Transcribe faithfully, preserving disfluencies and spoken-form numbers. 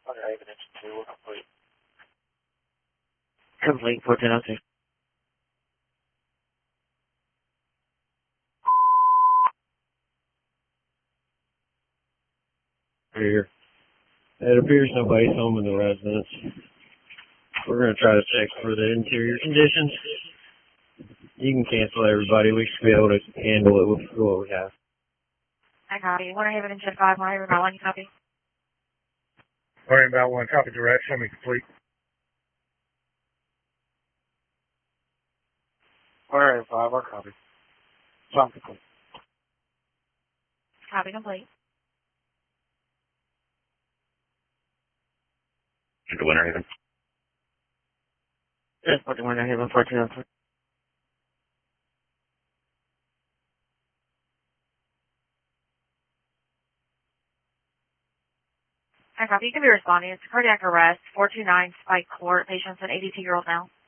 Under Haven Engine two, we're complete. Complete, fourteen oh two. Here. It appears nobody's home in the residence. We're going to try to check for the interior conditions. You can cancel everybody. We should be able to handle it with what we have. I copy. Winter Haven Engine five, Winter Haven about one, you copy? Winter Haven about one, copy direct, show me complete. Winter Haven five, our copy. Some complete. Copy complete. Into Winter Haven. Transporting Winter Haven, fourteen oh three. I copy. You can be responding. It's a cardiac arrest, four two nine Spike Court. Patient's an eighty-two-year-old now.